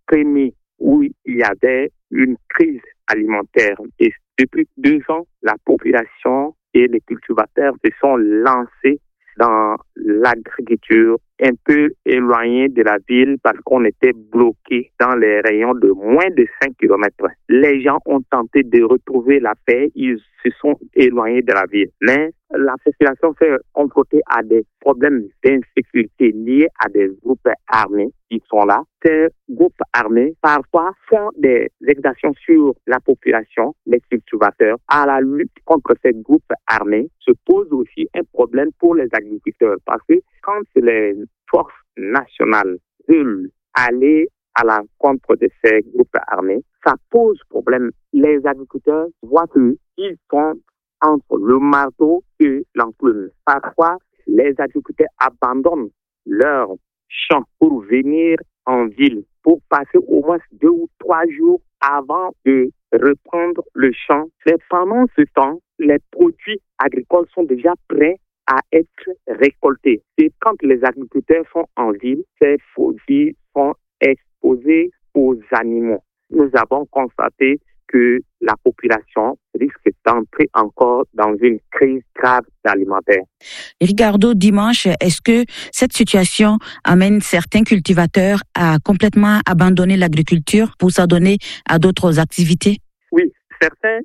exprimé où il y avait une crise alimentaire. Et depuis 2 ans, la population et les cultivateurs se sont lancés dans l'agriculture un peu éloignés de la ville parce qu'on était bloqués dans les rayons de moins de 5 km. Les gens ont tenté de retrouver la paix, ils se sont éloignés de la ville. Mais la population s'est confrontée à des problèmes d'insécurité liés à des groupes armés qui sont là. Ces groupes armés, parfois, font des exactions sur la population, les cultivateurs. À la lutte contre ces groupes armés se pose aussi un problème pour les agriculteurs parce que quand les forces nationales veulent aller à l'encontre de ces groupes armés, ça pose problème. Les agriculteurs voient qu'ils sont entre le marteau et l'enclume. Parfois, les agriculteurs abandonnent leurs champs pour venir en ville, pour passer au moins 2 ou 3 jours avant de reprendre le champ. Mais pendant ce temps, les produits agricoles sont déjà prêts à être récoltés. Et quand les agriculteurs sont en ville, ces produits sont exposés aux animaux. Nous avons constaté que la population risque d'entrer encore dans une crise grave alimentaire. Ricardo Dimanche, est-ce que cette situation amène certains cultivateurs à complètement abandonner l'agriculture pour s'adonner à d'autres activités? Oui, certains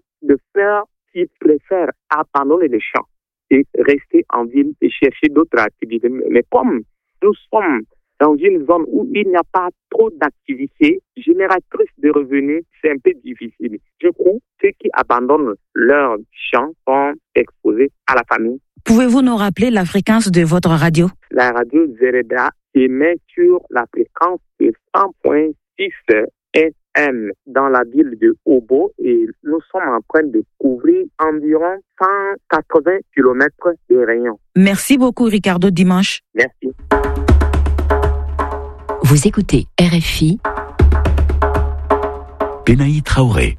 ils préfèrent abandonner les champs et rester en ville et chercher d'autres activités. Mais comme nous sommes dans une zone où il n'y a pas trop d'activités génératrices de revenus, c'est un peu difficile. Du coup, ceux qui abandonnent leurs champs sont exposés à la famine. Pouvez-vous nous rappeler la fréquence de votre radio? La radio Zereda émet sur la fréquence de 100.6 FM dans la ville de Obo et nous sommes en train de couvrir environ 180 km de rayon. Merci beaucoup, Ricardo Dimanche. Merci. Vous écoutez RFI. Benaï Traoré.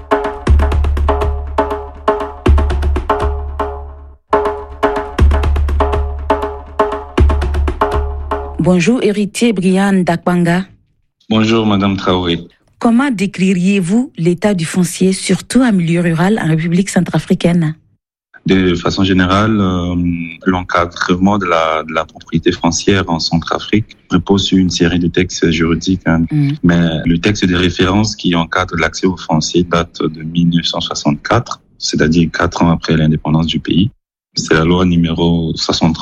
Bonjour, héritier Brian Dakwanga. Bonjour, Madame Traoré. Comment décririez-vous l'état du foncier, surtout en milieu rural en République centrafricaine? De façon générale, l'encadrement de la propriété foncière en Centrafrique repose sur une série de textes juridiques. Mais le texte de référence qui encadre l'accès au foncier date de 1964, c'est-à-dire 4 ans après l'indépendance du pays. C'est la loi numéro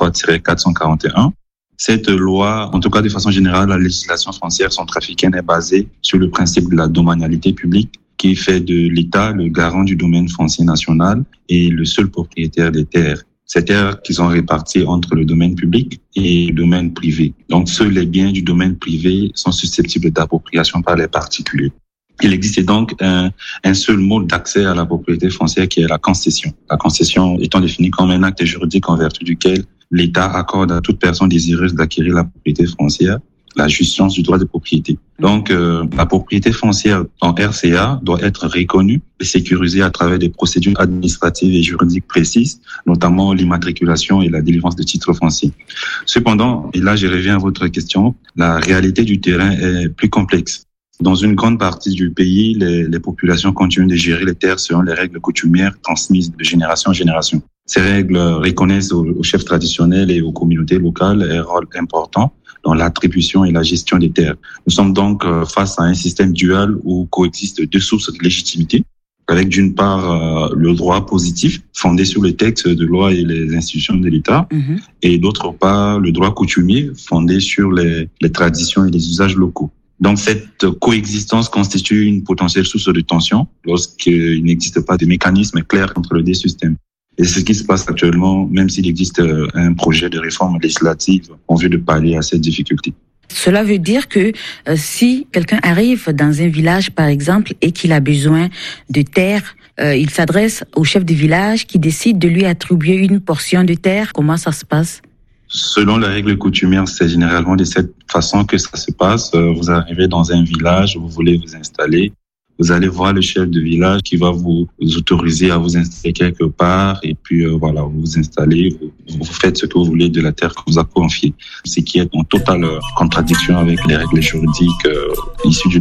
63-441. Cette loi, en tout cas de façon générale, la législation foncière centrafricaine est basée sur le principe de la domanialité publique qui fait de l'État le garant du domaine foncier national et le seul propriétaire des terres. Ces terres qui sont réparties entre le domaine public et le domaine privé. Donc, seuls les biens du domaine privé sont susceptibles d'appropriation par les particuliers. Il existe donc un seul mode d'accès à la propriété foncière qui est la concession. La concession étant définie comme un acte juridique en vertu duquel l'État accorde à toute personne désireuse d'acquérir la propriété foncière la jouissance du droit de propriété. Donc, la propriété foncière en RCA doit être reconnue et sécurisée à travers des procédures administratives et juridiques précises, notamment l'immatriculation et la délivrance de titres fonciers. Cependant, et là je reviens à votre question, la réalité du terrain est plus complexe. Dans une grande partie du pays, les populations continuent de gérer les terres selon les règles coutumières transmises de génération en génération. Ces règles reconnaissent aux chefs traditionnels et aux communautés locales un rôle important dans l'attribution et la gestion des terres. Nous sommes donc face à un système dual où coexistent 2 sources de légitimité, avec d'une part le droit positif fondé sur les textes de loi et les institutions de l'État, et d'autre part le droit coutumier fondé sur les traditions et les usages locaux. Donc cette coexistence constitue une potentielle source de tension lorsqu'il n'existe pas de mécanisme clair entre les 2 systèmes. Et c'est ce qui se passe actuellement, même s'il existe un projet de réforme législative en vue de pallier à cette difficulté. Cela veut dire que si quelqu'un arrive dans un village, par exemple, et qu'il a besoin de terre, il s'adresse au chef du village qui décide de lui attribuer une portion de terre. Comment ça se passe? Selon la règle coutumière, c'est généralement de cette façon que ça se passe. Vous arrivez dans un village, vous voulez vous installer. Vous allez voir le chef de village qui va vous autoriser à vous installer quelque part et puis voilà, vous vous installez, vous faites ce que vous voulez de la terre qu'on vous a confiée. Ce qui est en totale contradiction avec les règles juridiques issues du